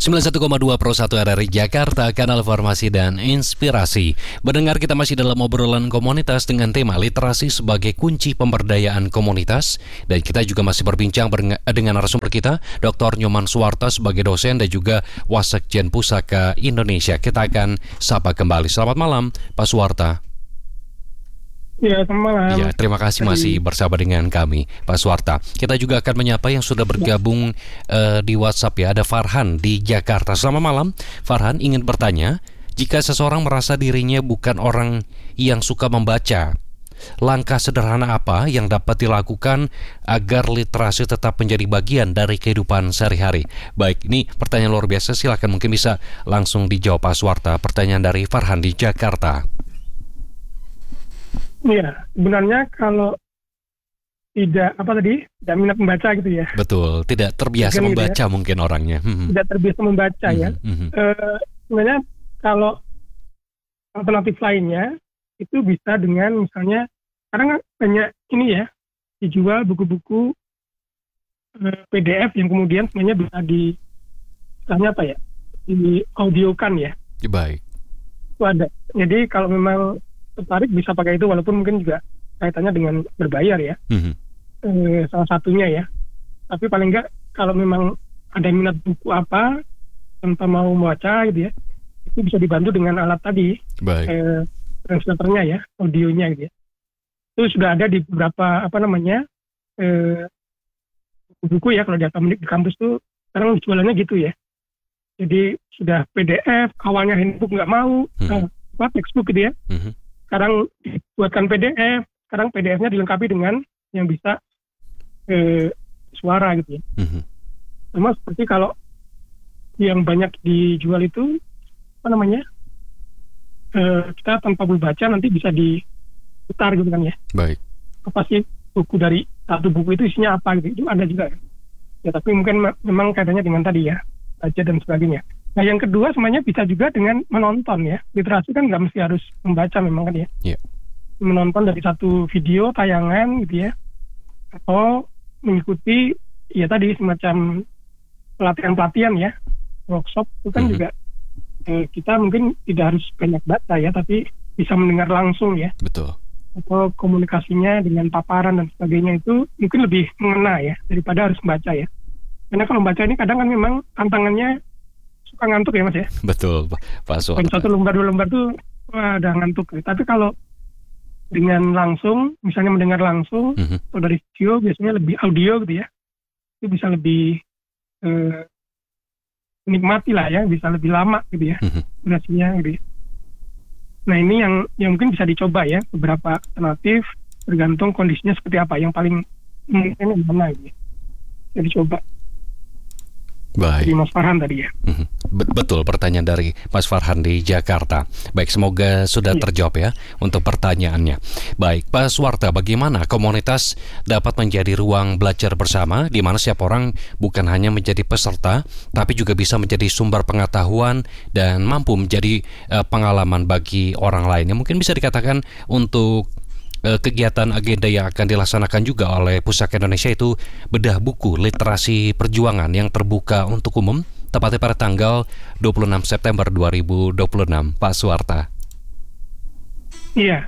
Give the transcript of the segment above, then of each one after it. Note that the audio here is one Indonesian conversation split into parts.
91,2 Pro 1 RRI Jakarta, kanal informasi dan inspirasi. Mendengar kita masih dalam obrolan komunitas dengan tema literasi sebagai kunci pemberdayaan komunitas. Dan kita juga masih berbincang dengan narasumber kita, Dr. Nyoman Suwarta sebagai dosen dan juga Wasekjen Pusaka Indonesia. Kita akan sapa kembali. Selamat malam, Pak Suwarta. Ya, selamat malam. Ya, terima kasih masih bersama dengan kami, Pak Suwarta. Kita juga akan menyapa yang sudah bergabung di WhatsApp ya. Ada Farhan di Jakarta. Selamat malam, Farhan. Ingin bertanya, jika seseorang merasa dirinya bukan orang yang suka membaca, langkah sederhana apa yang dapat dilakukan agar literasi tetap menjadi bagian dari kehidupan sehari-hari? Baik, ini pertanyaan luar biasa. Silakan mungkin bisa langsung dijawab Pak Suwarta. Pertanyaan dari Farhan di Jakarta. Iya, sebenarnya kalau tidak minat membaca gitu ya. Betul, tidak terbiasa membaca gitu ya. Mungkin orangnya. Tidak terbiasa membaca ya. Sebenarnya kalau alternatif lainnya itu bisa dengan misalnya, sekarang banyak ini ya, dijual buku-buku PDF yang kemudian sebenarnya bisa di audiokan ya. Baik. Itu ada. Jadi kalau memang tertarik bisa pakai itu, walaupun mungkin juga kaitannya dengan berbayar ya. Salah satunya ya. Tapi paling enggak kalau memang ada minat buku apa tanpa mau membaca gitu ya, itu bisa dibantu dengan alat tadi. Baik. Translatornya ya, audionya gitu ya. Itu sudah ada di beberapa buku ya, kalau di kampus tuh sekarang jualannya gitu ya. Jadi sudah PDF, awalnya handbook nggak mau, textbook gitu ya. Sekarang dibuatkan PDF, sekarang PDF-nya dilengkapi dengan yang bisa suara gitu ya. Sama seperti kalau yang banyak dijual itu kita tanpa membaca nanti bisa diputar gitu kan ya. Baik. Apa sih buku dari satu buku itu isinya apa gitu, itu ada juga ya. Tapi mungkin memang kaitannya dengan tadi ya, baca dan sebagainya. Nah, yang kedua semuanya bisa juga dengan menonton ya. Literasi kan nggak mesti harus membaca memang kan ya. Yeah. Menonton dari satu video tayangan gitu ya, atau mengikuti ya tadi semacam pelatihan ya, workshop itu kan juga kita mungkin tidak harus banyak baca ya, tapi bisa mendengar langsung ya. Betul. Atau komunikasinya dengan paparan dan sebagainya itu mungkin lebih mengena ya daripada harus membaca ya. Karena kalau membaca ini kadang kan memang tantangannya suka ngantuk ya Mas ya. Betul, Pak Suwarta. Satu lembar dua lembar tuh ada ngantuk. Tapi kalau dengan langsung, misalnya mendengar langsung, atau dari video biasanya lebih audio gitu ya, itu bisa lebih menikmati lah ya, bisa lebih lama gitu ya durasinya gitu ya. Nah ini yang mungkin bisa dicoba ya, beberapa alternatif tergantung kondisinya seperti apa, yang paling mungkin mana gitu ya. Bisa dicoba. Baik. Dari Mas Farhan tadi ya. Betul, pertanyaan dari Mas Farhan di Jakarta. Baik, semoga sudah terjawab ya untuk pertanyaannya. Baik, Pak Suwarta, bagaimana komunitas dapat menjadi ruang belajar bersama di mana setiap orang bukan hanya menjadi peserta, tapi juga bisa menjadi sumber pengetahuan dan mampu menjadi pengalaman bagi orang lain. Yang mungkin bisa dikatakan untuk kegiatan agenda yang akan dilaksanakan juga oleh Pusaka Indonesia itu bedah buku literasi perjuangan yang terbuka untuk umum, tepatnya pada tanggal 26 September 2026, Pak Suwarta. Iya,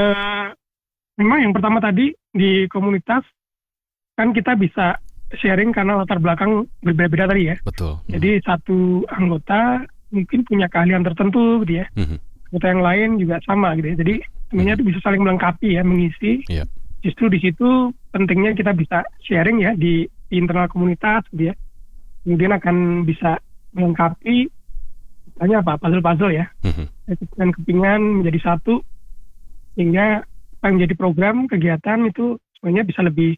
memang yang pertama tadi di komunitas kan kita bisa sharing karena latar belakang berbeda-beda tadi ya. Betul. Jadi satu anggota mungkin punya keahlian tertentu gitu ya. Anggota yang lain juga sama gitu ya. Jadi sebenarnya itu bisa saling melengkapi ya, mengisi. Yeah. Justru di situ pentingnya kita bisa sharing ya di internal komunitas gitu ya. Kemudian akan bisa melengkapi misalnya puzzle-puzzle ya. Dan kepingan menjadi satu, sehingga apa yang menjadi program kegiatan itu sebenarnya bisa lebih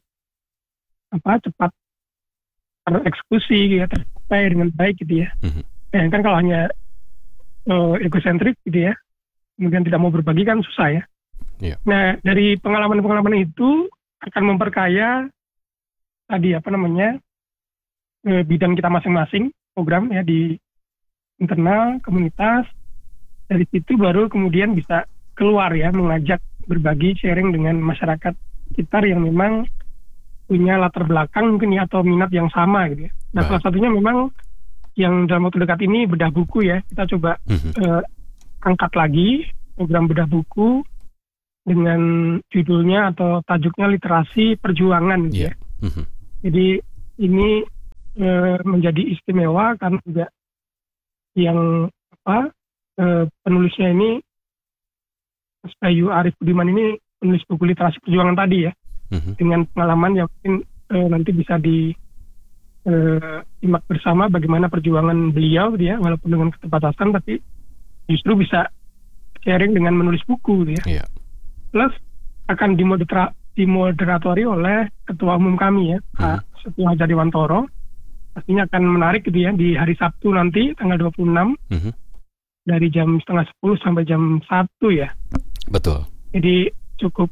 cepat tereksekusi gitu ya, tercapai dengan baik gitu ya. Kan kalau hanya egosentrik gitu ya, kemudian tidak mau berbagi kan susah ya. Yeah. Nah, dari pengalaman-pengalaman itu akan memperkaya tadi bidang kita masing-masing, program ya di internal komunitas. Dari situ baru kemudian bisa keluar ya, mengajak berbagi, sharing dengan masyarakat sekitar yang memang punya latar belakang mungkin ya, atau minat yang sama gitu ya. Nah, salah satunya memang yang dalam waktu dekat ini bedah buku ya. Kita coba angkat lagi program bedah buku dengan judulnya atau tajuknya literasi perjuangan ya. Jadi ini menjadi istimewa karena juga yang penulisnya ini Mas Bayu Arif Budiman ini penulis buku literasi perjuangan tadi ya, dengan pengalaman yang mungkin nanti bisa simak bersama bagaimana perjuangan beliau dia, walaupun dengan keterbatasan tapi justru bisa sharing dengan menulis buku ya. Plus akan dimoderatori oleh ketua umum kami ya, Pak Setia Hadiwantoro. Pastinya akan menarik gitu ya di hari Sabtu nanti tanggal 26 dari jam 9:30 sampai jam 1 ya. Betul. Jadi cukup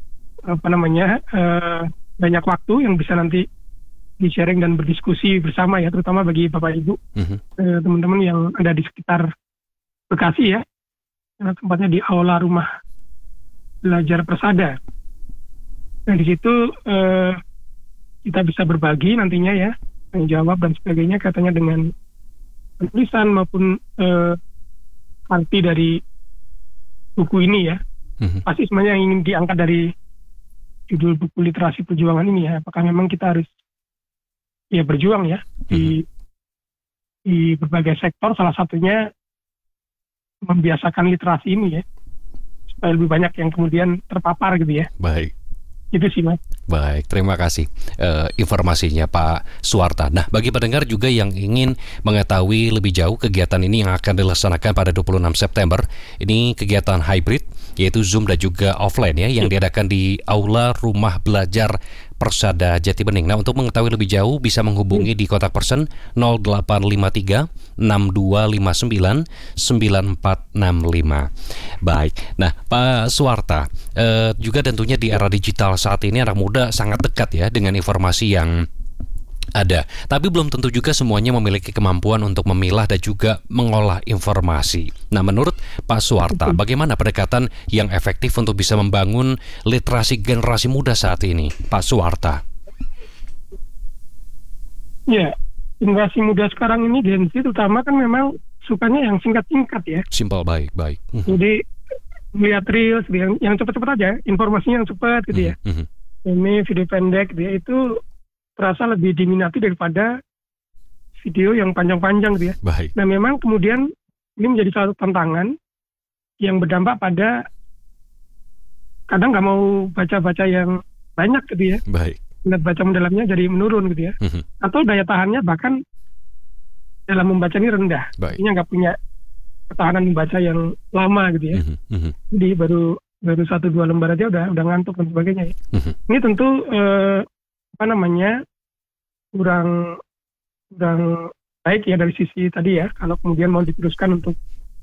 banyak waktu yang bisa nanti di-sharing dan berdiskusi bersama ya, terutama bagi Bapak Ibu, teman-teman yang ada di sekitar Bekasi ya, karena tempatnya di Aula Rumah Belajar Persada. Nah di situ kita bisa berbagi nantinya ya, menjawab dan sebagainya, katanya dengan penulisan maupun arti dari buku ini ya. Pasti semuanya yang ingin diangkat dari judul buku literasi perjuangan ini ya, apakah memang kita harus ya berjuang ya di berbagai sektor, salah satunya membiasakan literasi ini ya, supaya lebih banyak yang kemudian terpapar gitu ya. Baik. Itu sih Mas. Baik, terima kasih informasinya Pak Suwarta. Nah, bagi pendengar juga yang ingin mengetahui lebih jauh kegiatan ini yang akan dilaksanakan pada 26 September, ini kegiatan hybrid, yaitu Zoom dan juga offline ya, yang diadakan di Aula Rumah Belajar Persada Jatibening. Nah, untuk mengetahui lebih jauh bisa menghubungi di kontak person 0853 6259 9465. Baik. Nah, Pak Suwarta, juga tentunya di era digital saat ini anak muda sangat dekat ya dengan informasi yang ada. Tapi belum tentu juga semuanya memiliki kemampuan untuk memilah dan juga mengolah informasi. Nah, menurut Pak Suwarta, bagaimana pendekatan yang efektif untuk bisa membangun literasi generasi muda saat ini, Pak Suwarta? Ya, generasi muda sekarang ini Gen Z terutama kan memang sukanya yang singkat-singkat ya. Simpel, baik. Jadi melihat reels yang cepat-cepat aja, informasinya yang cepat gitu ya. Ini video pendek dia itu terasa lebih diminati daripada video yang panjang-panjang gitu ya. Baik. Nah memang kemudian ini menjadi satu tantangan yang berdampak pada kadang nggak mau baca-baca yang banyak gitu ya. Baik. Minat baca mendalamnya jadi menurun gitu ya. Atau daya tahannya bahkan dalam membaca ini rendah. Artinya nggak punya ketahanan membaca yang lama gitu ya. Jadi baru 1-2 lembar aja udah ngantuk dan sebagainya ya. Ini tentu kurang baik ya dari sisi tadi ya, kalau kemudian mau diteruskan untuk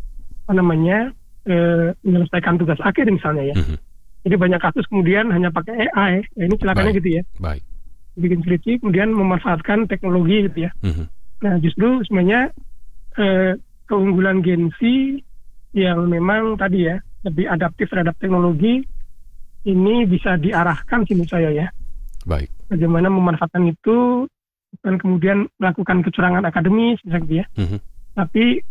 menyelesaikan tugas akhir misalnya ya. Jadi banyak kasus kemudian hanya pakai AI ya, ini celakanya gitu ya. Baik. Bikin skripsi kemudian memanfaatkan teknologi gitu ya. Nah justru sebenarnya keunggulan Gen Z yang memang tadi ya lebih adaptif terhadap teknologi ini bisa diarahkan sih menurut saya ya. Baik. Bagaimana memanfaatkan itu, bukan kemudian melakukan kecurangan akademis misalnya ya, tapi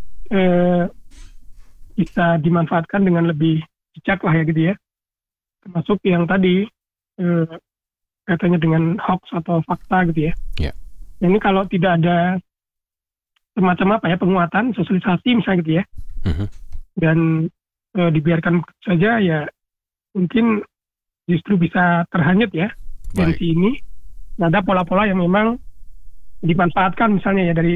bisa dimanfaatkan dengan lebih bijak lah ya gitu ya, termasuk yang tadi katanya dengan hoax atau fakta gitu ya. Nah, ini kalau tidak ada semacam penguatan sosialisasi misalnya gitu ya, dan dibiarkan saja ya mungkin justru bisa terhanyut ya. Dari ini ada pola-pola yang memang dimanfaatkan misalnya ya dari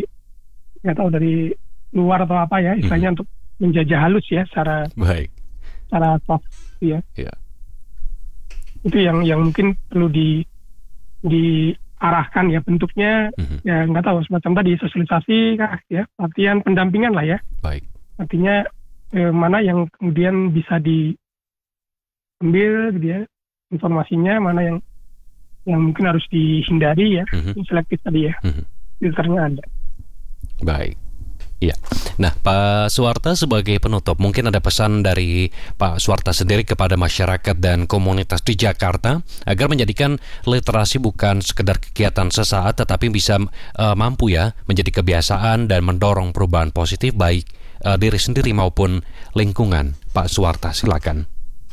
luar atau apa ya istilahnya untuk menjajah halus ya secara soft ya. Itu yang mungkin perlu diarahkan ya bentuknya ya nggak tahu semacam tadi sosialisasi kah ya, latihan pendampingan lah ya. Artinya mana yang kemudian bisa diambil gitu ya informasinya, mana yang mungkin harus dihindari ya, selektif tadi ya, filternya ada. Baik, iya. Nah, Pak Suwarta sebagai penutup, mungkin ada pesan dari Pak Suwarta sendiri kepada masyarakat dan komunitas di Jakarta agar menjadikan literasi bukan sekedar kegiatan sesaat, tetapi bisa mampu ya menjadi kebiasaan dan mendorong perubahan positif baik diri sendiri maupun lingkungan. Pak Suwarta, silakan.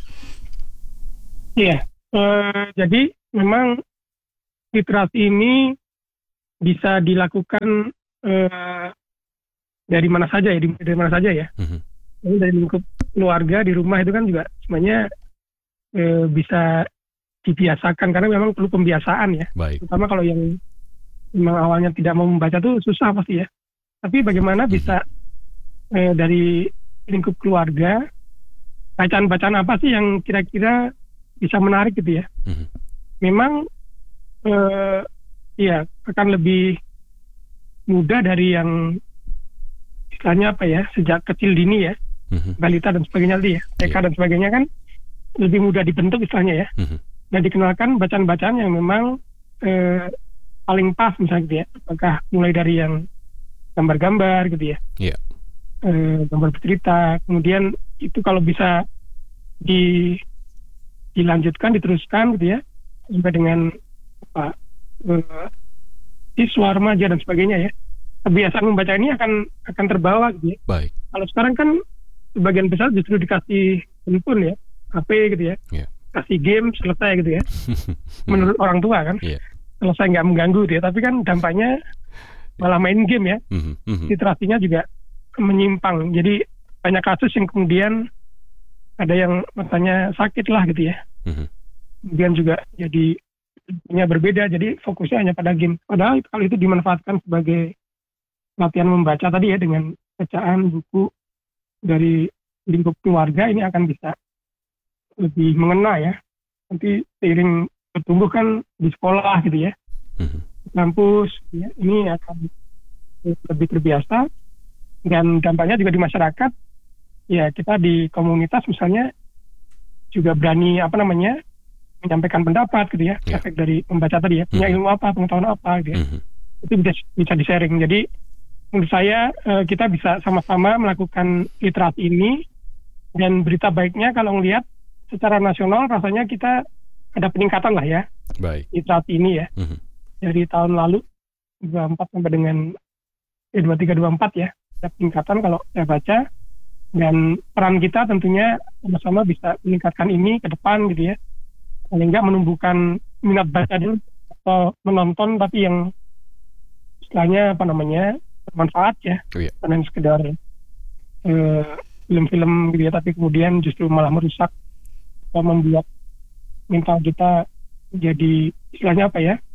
Iya, jadi memang literasi ini bisa dilakukan dari mana saja ya, dari mana saja ya. Jadi dari lingkup keluarga di rumah itu kan juga sebenarnya bisa dibiasakan karena memang perlu pembiasaan ya. Baik. Terutama kalau yang memang awalnya tidak mau membaca tuh susah pasti ya. Tapi bagaimana bisa dari lingkup keluarga, bacaan-bacaan apa sih yang kira-kira bisa menarik gitu ya. Memang ya akan lebih mudah dari yang istilahnya apa ya, sejak kecil dini ya, balita dan sebagainya tadi ya, TK dan sebagainya kan lebih mudah dibentuk istilahnya ya, dan dikenalkan bacaan-bacaan yang memang paling pas misalnya gitu ya, apakah mulai dari yang gambar-gambar gitu ya, gambar bercerita, kemudian itu kalau bisa dilanjutkan, diteruskan gitu ya, sampai dengan apa, siswa, remaja dan sebagainya ya, kebiasaan membaca ini akan terbawa gitu ya. Baik. Kalau sekarang kan sebagian besar justru dikasih handphone ya, HP gitu ya, kasih game selesai gitu ya. Menurut orang tua kan, selesai nggak mengganggu gitu ya. Tapi kan dampaknya malah main game ya, literasinya juga menyimpang. Jadi banyak kasus yang kemudian ada yang matanya sakit lah gitu ya. Kemudian juga jadi berbeda, jadi fokusnya hanya pada game. Padahal kalau itu dimanfaatkan sebagai latihan membaca tadi ya, dengan bacaan buku dari lingkup keluarga, ini akan bisa lebih mengena ya. Nanti seiring bertumbuh kan di sekolah gitu ya, kampus ya, ini akan lebih terbiasa, dan dampaknya juga di masyarakat ya. Kita di komunitas misalnya juga berani menyampaikan pendapat gitu ya, efek dari membaca tadi ya, punya ilmu apa, pengetahuan apa gitu ya. Itu bisa di-sharing. Jadi menurut saya kita bisa sama-sama melakukan literasi ini, dan berita baiknya kalau melihat secara nasional rasanya kita ada peningkatan lah ya. Baik. Literasi ini ya. Dari tahun lalu 24 sampai dengan 23-24 ya, ada peningkatan kalau saya baca, dan peran kita tentunya sama-sama bisa meningkatkan ini ke depan gitu ya. Paling nggak menumbuhkan minat baca dulu, atau menonton tapi yang istilahnya bermanfaat ya, bukan sekedar film-film gitu ya, tapi kemudian justru malah merusak atau membuat mental kita jadi istilahnya apa ya,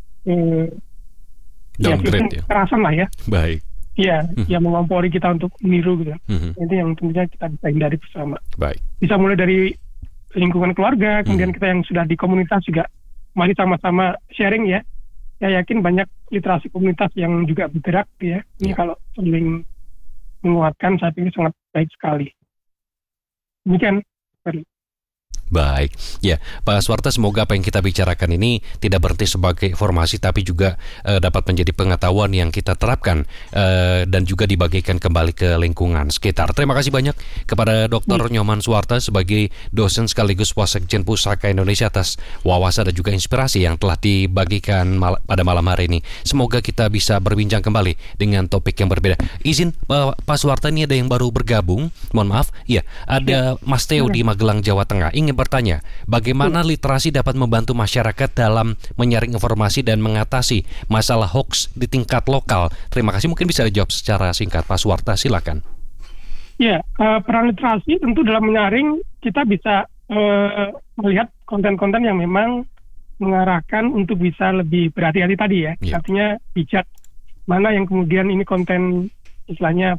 downgrade ya, kekerasan lah ya. Baik. Iya, yang mengompori kita untuk meniru gitu. Itu yang tentunya kita bisa hindari bersama. Baik. Bisa mulai dari lingkungan keluarga, kemudian kita yang sudah di komunitas juga mari sama-sama sharing ya. Saya yakin banyak literasi komunitas yang juga bergerak ya. Ini kalau saling menguatkan, saya pikir sangat baik sekali. Demikian. Baik, ya Pak Suwarta, semoga apa yang kita bicarakan ini tidak berhenti sebagai informasi, tapi juga dapat menjadi pengetahuan yang kita terapkan dan juga dibagikan kembali ke lingkungan sekitar. Terima kasih banyak kepada Dr. Nyoman Suwarta sebagai dosen sekaligus Wasekjen Pusaka Indonesia atas wawasan dan juga inspirasi yang telah dibagikan pada malam hari ini. Semoga kita bisa berbincang kembali dengan topik yang berbeda. Izin Pak Suwarta, ini ada yang baru bergabung, mohon maaf. Iya, ada Mas Theo di Magelang, Jawa Tengah. Ingin bertanya, bagaimana literasi dapat membantu masyarakat dalam menyaring informasi dan mengatasi masalah hoax di tingkat lokal? Terima kasih, mungkin bisa dijawab secara singkat Pak Suwarta, silakan. Ya, peran literasi tentu dalam menyaring, kita bisa melihat konten-konten yang memang mengarahkan untuk bisa lebih berhati-hati tadi ya. Artinya bijak, mana yang kemudian ini konten istilahnya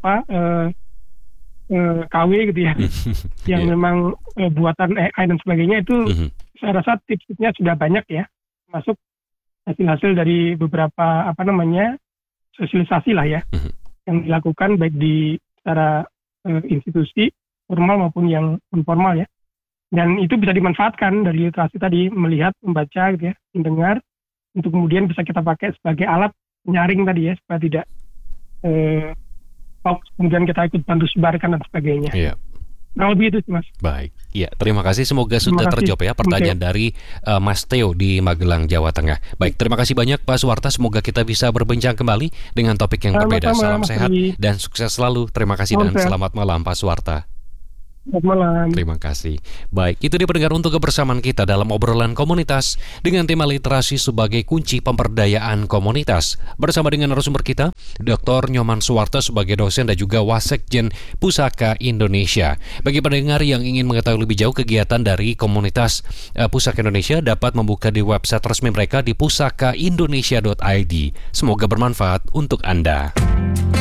KW gitu ya, yang memang buatan AI dan sebagainya, itu saya rasa tips-tipsnya sudah banyak ya, masuk hasil-hasil dari beberapa sosialisasi lah ya, yang dilakukan baik di secara institusi formal maupun yang informal ya, dan itu bisa dimanfaatkan dari literasi tadi, melihat, membaca gitu ya, mendengar, untuk kemudian bisa kita pakai sebagai alat menyaring tadi ya, supaya tidak hoax, kemudian kita ikut bantu sebarkan dan sebagainya. Iya. Nah, lebih itu sih, Mas. Baik, ya terima kasih. Semoga sudah terjawab ya pertanyaan dari Mas Theo di Magelang, Jawa Tengah. Baik, terima kasih banyak Pak Suwarta. Semoga kita bisa berbincang kembali dengan topik yang berbeda. Salam sehat dan sukses selalu. Terima kasih dan selamat malam Pak Suwarta. Selamat malam. Terima kasih. Baik, itu dia pendengar untuk kebersamaan kita dalam obrolan komunitas dengan tema literasi sebagai kunci pemberdayaan komunitas. Bersama dengan narasumber kita, Dr. Nyoman Suwarta sebagai dosen dan juga Wasekjen Pusaka Indonesia. Bagi pendengar yang ingin mengetahui lebih jauh kegiatan dari komunitas Pusaka Indonesia, dapat membuka di website resmi mereka di pusakaindonesia.id. Semoga bermanfaat untuk Anda.